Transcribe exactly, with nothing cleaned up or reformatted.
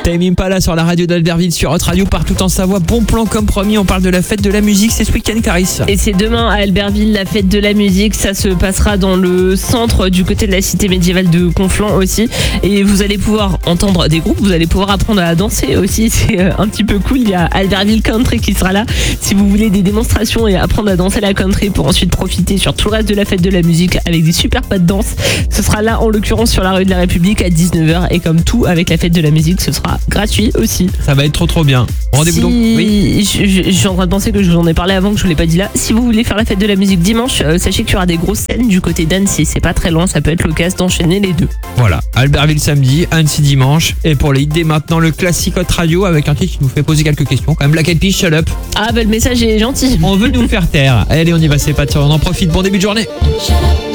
Tame Impala sur la radio d'Albertville, sur Hot Radio, partout en Savoie. Bon plan comme promis, on parle de la fête de la musique, c'est ce week-end, Clarisse. Et c'est demain à Albertville, la fête de la musique. Ça se passera dans le centre du côté de la cité médiévale de Conflans aussi. Et vous allez pouvoir entendre des groupes, vous allez pouvoir apprendre à danser aussi. C'est un petit peu cool. Il y a Albertville Country qui sera là. Si vous voulez des démonstrations et apprendre à danser la country pour ensuite profiter sur tout le reste de la fête de la musique avec des super pas de danse, ce sera là en l'occurrence sur la rue de la République à dix-neuf heures. Et comme tout avec la fête de la musique, ce sera gratuit aussi. Ça va être trop trop bien. Rendez-vous si... donc. Oui. Je, je, je suis en train de penser que je vous en ai parlé avant, que je ne l'ai pas dit là. Si vous voulez faire la fête de la musique dimanche, euh, sachez qu'il y aura des grosses scènes du côté d'Annecy. C'est pas très loin, ça peut être l'occasion d'enchaîner les deux. Voilà, Albertville samedi, Annecy dimanche. Et pour les hits, dès maintenant le classique Hot Radio avec un titre qui nous fait poser quelques questions. Quand même, Black Eyed Peas, Shut Up. Ah bah le message est gentil. On veut nous faire taire. Allez, on y va, c'est pas de ça. On en profite. Bon début de journée.